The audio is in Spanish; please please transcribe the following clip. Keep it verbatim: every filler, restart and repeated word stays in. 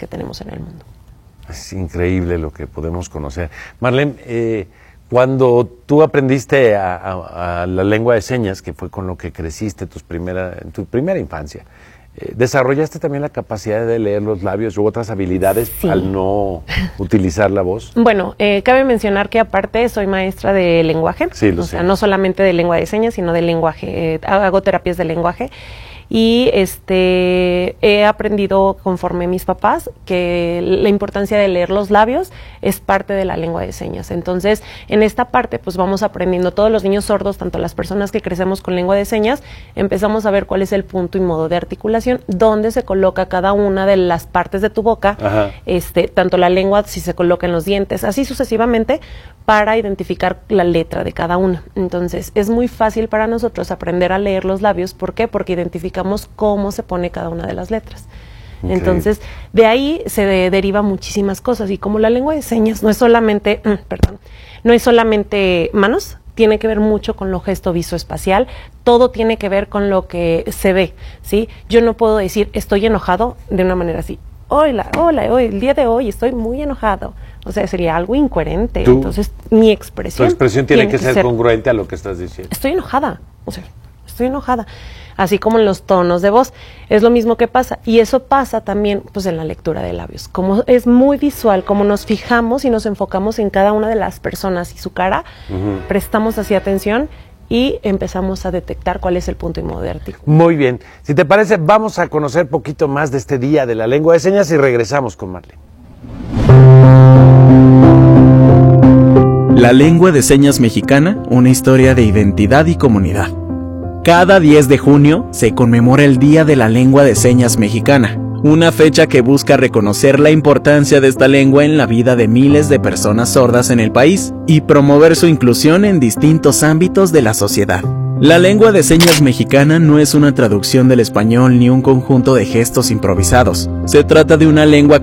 que tenemos en el mundo. Es increíble lo que podemos conocer. Marlene, eh, cuando tú aprendiste a, a, a la lengua de señas, que fue con lo que creciste tus primera, en tu primera infancia, eh, ¿desarrollaste también la capacidad de leer los labios u otras habilidades sí. al no utilizar la voz? Bueno, eh, cabe mencionar que aparte soy maestra de lenguaje, sí, lo o sé. sea, no solamente de lengua de señas, sino de lenguaje, eh, hago terapias de lenguaje. Y este he aprendido conforme mis papás que la importancia de leer los labios es parte de la lengua de señas. Entonces, en esta parte, pues vamos aprendiendo, todos los niños sordos, tanto las personas que crecemos con lengua de señas, empezamos a ver cuál es el punto y modo de articulación, dónde se coloca cada una de las partes de tu boca, Ajá. este, tanto la lengua, si se coloca en los dientes, así sucesivamente, para identificar la letra de cada una. Entonces, es muy fácil para nosotros aprender a leer los labios. ¿Por qué? Porque identificamos cómo se pone cada una de las letras. Okay. Entonces, de ahí se de, deriva muchísimas cosas. Y como la lengua de señas no es solamente, mm, perdón, no es solamente manos, tiene que ver mucho con lo gesto visoespacial, todo tiene que ver con lo que se ve, ¿sí? Yo no puedo decir estoy enojado de una manera así. Hola, hola, hoy, el día de hoy estoy muy enojado. O sea, sería algo incoherente. ¿Tú? Entonces, mi expresión... Tu expresión tiene, tiene que, que ser, ser congruente a lo que estás diciendo. Estoy enojada, o sea, estoy enojada. Así como en los tonos de voz. Es lo mismo que pasa. Y eso pasa también, pues, en la lectura de labios. Como es muy visual, como nos fijamos y nos enfocamos en cada una de las personas y su cara, uh-huh. prestamos así atención y empezamos a detectar cuál es el punto y modo de articulación. Muy bien. Si te parece, vamos a conocer poquito más de este Día de la Lengua de Señas y regresamos con Marlene. La lengua de señas mexicana, una historia de identidad y comunidad. Cada diez de junio se conmemora el Día de la Lengua de Señas Mexicana, una fecha que busca reconocer la importancia de esta lengua en la vida de miles de personas sordas en el país y promover su inclusión en distintos ámbitos de la sociedad. La lengua de señas mexicana no es una traducción del español ni un conjunto de gestos improvisados. Se trata de una lengua